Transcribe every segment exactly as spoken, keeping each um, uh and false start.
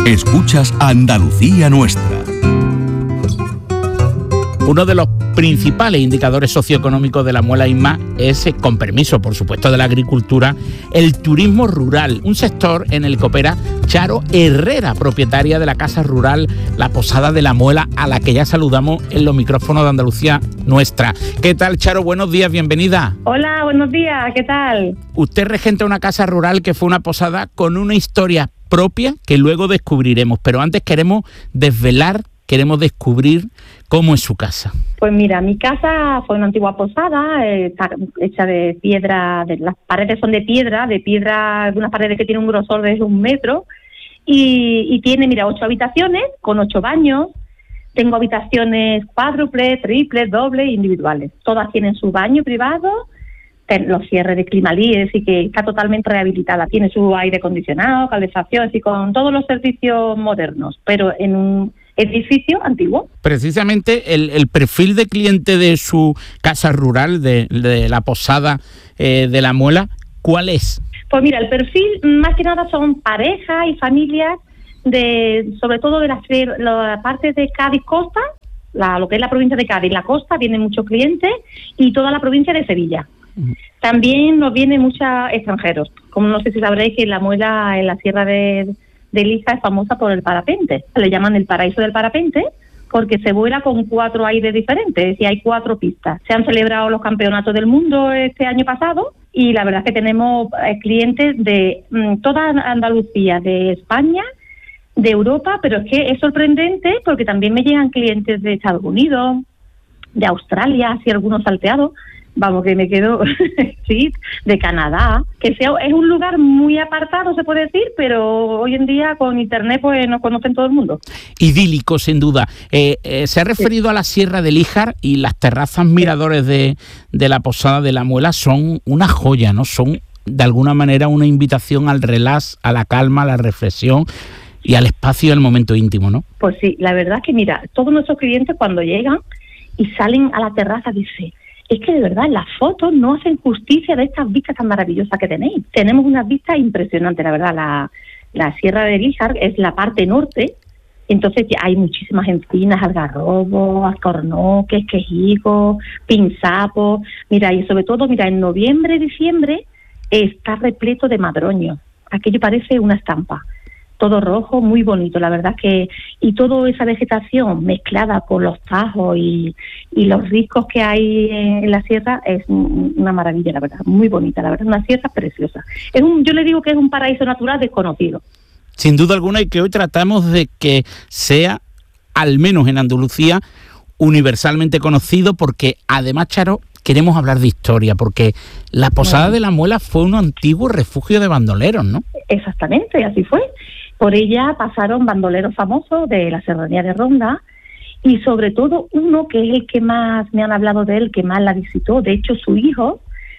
Escuchas Andalucía Nuestra. Uno de los principales indicadores socioeconómicos de la Muela Isma es, con permiso, por supuesto, de la agricultura, el turismo rural, un sector en el que opera Charo Herrera, propietaria de la casa rural La Posada de la Muela, a la que ya saludamos en los micrófonos de Andalucía Nuestra. ¿Qué tal, Charo? Buenos días, bienvenida. Hola, buenos días, ¿qué tal? Usted regenta una casa rural que fue una posada con una historia propia que luego descubriremos, pero antes queremos desvelar, queremos descubrir cómo es su casa. Pues mira, mi casa fue una antigua posada, eh, está hecha de piedra, de, las paredes son de piedra, de piedra, unas paredes que tienen un grosor de un metro, y, y tiene, mira, ocho habitaciones con ocho baños. Tengo habitaciones cuádruples, triples, dobles, individuales. Todas tienen su baño privado, los cierres de Climalí, es decir, que está totalmente rehabilitada. Tiene su aire acondicionado, calefacción, y con todos los servicios modernos, pero en un edificio antiguo. Precisamente el, el perfil de cliente de su casa rural, de, de la posada eh, de la Muela, ¿cuál es? Pues mira, el perfil más que nada son parejas y familias, de sobre todo de la, la parte de Cádiz Costa, la, lo que es la provincia de Cádiz, la costa, vienen muchos clientes, y toda la provincia de Sevilla. Uh-huh. También nos vienen muchos extranjeros. Como no sé si sabréis que la Muela en la sierra de de Lija es famosa por el parapente. Le llaman el paraíso del parapente porque se vuela con cuatro aires diferentes y hay cuatro pistas. Se han celebrado los campeonatos del mundo este año pasado y la verdad es que tenemos eh, clientes de mm, toda Andalucía, de España, de Europa, pero es que es sorprendente porque también me llegan clientes de Estados Unidos, de Australia, así algunos salteados. Vamos, que me quedo, sí, de Canadá, que sea, es un lugar muy apartado, se puede decir, pero hoy en día con internet pues nos conocen todo el mundo. Idílico, sin duda. Eh, eh, se ha referido sí. a la Sierra de Líjar, y las terrazas miradores de, de la Posada de la Muela son una joya, ¿no? Son, de alguna manera, una invitación al relax, a la calma, a la reflexión y al espacio del momento íntimo, ¿no? Pues sí, la verdad es que mira, todos nuestros clientes cuando llegan y salen a la terraza dicen: es que de verdad las fotos no hacen justicia de estas vistas tan maravillosas que tenéis. Tenemos unas vistas impresionantes, la verdad. La, la Sierra de Líjar es la parte norte, entonces hay muchísimas encinas, algarrobos, alcornoques, quejigos, pinzapos. Mira, y sobre todo, mira, en noviembre, diciembre está repleto de madroños. Aquello parece una estampa. Todo rojo, muy bonito, la verdad que, y toda esa vegetación mezclada con los tajos y, y los riscos que hay en la sierra es una maravilla, la verdad, muy bonita, la verdad, una sierra preciosa. Es un, yo le digo que es un paraíso natural desconocido. Sin duda alguna, y que hoy tratamos de que sea, al menos en Andalucía, universalmente conocido, porque además, Charo, queremos hablar de historia, porque la Posada bueno. de la Muela fue un antiguo refugio de bandoleros, ¿no? Exactamente, así fue. Por ella pasaron bandoleros famosos de la Serranía de Ronda, y sobre todo uno que es el que más me han hablado de él, que más la visitó. De hecho, su hijo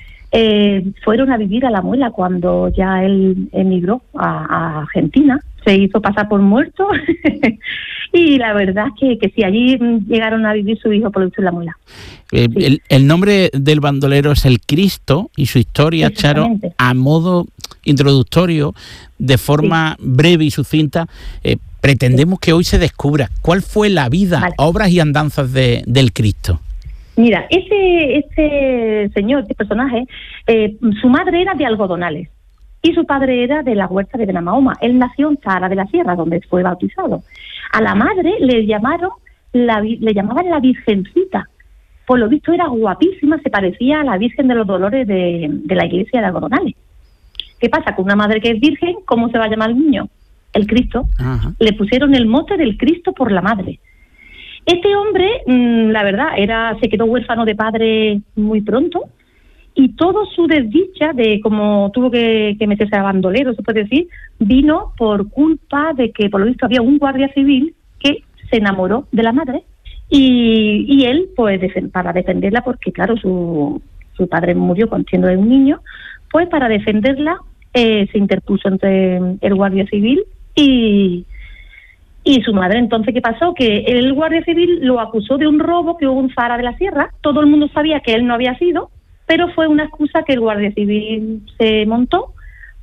eh, fueron a vivir a la Muela cuando ya él emigró a, a Argentina. Se hizo pasar por muerto y la verdad es que, que sí, allí llegaron a vivir su hijo por lo visto en la Muela. Eh, sí. el, el nombre del bandolero es el Cristo, y su historia, Charo, a modo introductorio, de forma sí. breve y sucinta, eh, pretendemos sí. que hoy se descubra cuál fue la vida, vale. obras y andanzas de, del Cristo. Mira, ese, ese señor, este personaje, eh, su madre era de Algodonales y su padre era de la huerta de Benamahoma. Él nació en Zahara de la Sierra, donde fue bautizado. A la madre le llamaron, la, le llamaban la Virgencita. Por lo visto era guapísima, se parecía a la Virgen de los Dolores de, de la iglesia de Algodonales. ¿Qué pasa? Con una madre que es virgen, ¿cómo se va a llamar el niño? El Cristo. Ajá. Le pusieron el mote del Cristo por la madre. Este hombre, mmm, la verdad, era se quedó huérfano de padre muy pronto, y todo su desdicha de cómo tuvo que, que meterse a bandolero, se puede decir, vino por culpa de que, por lo visto, había un guardia civil que se enamoró de la madre, y, y él, pues, defen- para defenderla, porque, claro, su, su padre murió cuando siendo un niño, pues, para defenderla, eh, se interpuso entre el guardia civil y... Y su madre, entonces, ¿qué pasó? Que el guardia civil lo acusó de un robo que hubo en Zahara de la Sierra. Todo el mundo sabía que él no había sido, pero fue una excusa que el guardia civil se montó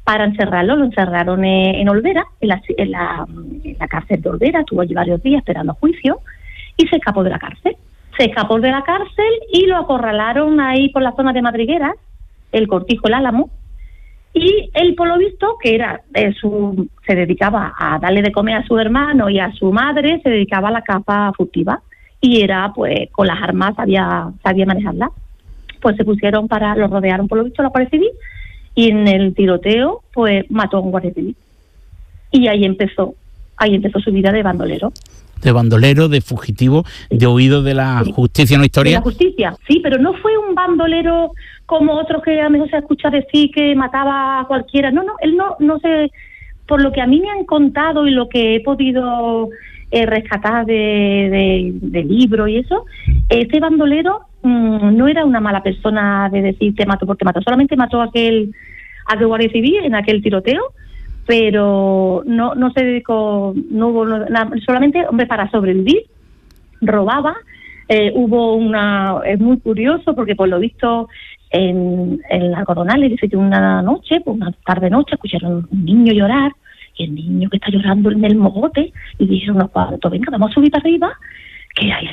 para encerrarlo. Lo encerraron en, en Olvera, en la, en, la, en la cárcel de Olvera. Estuvo allí varios días esperando juicio y se escapó de la cárcel. Se escapó de la cárcel y lo acorralaron ahí por la zona de Madrigueras, el Cortijo, el Álamo, y él, por lo visto, que era eh, su, se dedicaba a darle de comer a su hermano y a su madre, se dedicaba a la caza furtiva, y era, pues, con las armas sabía, sabía manejarlas. Pues se pusieron para, lo rodearon, por lo visto, la Guardia Civil, y en el tiroteo, pues, mató a un guardia civil. Y ahí empezó, ahí empezó su vida de bandolero. De bandolero, de fugitivo, sí. de huido de la sí. justicia, ¿no? Historia. De la justicia, sí, pero no fue un bandolero como otros que a lo mejor se escucha decir que mataba a cualquiera. No, no, él no, no sé, por lo que a mí me han contado y lo que he podido eh, rescatar de, de, de libros y eso, este bandolero mmm, no era una mala persona de decir te mato porque mató, solamente mató a aquel, a aquel guardia civil en aquel tiroteo, pero no no se dedicó, no hubo nada, solamente, hombre, para sobrevivir, robaba. Eh, hubo una, es muy curioso porque por lo visto en, en Algodonales, dice que una noche, pues una tarde noche, escucharon un niño llorar, y el niño que está llorando en el mogote, y dijeron unos cuantos, venga, vamos a subir para arriba, que hay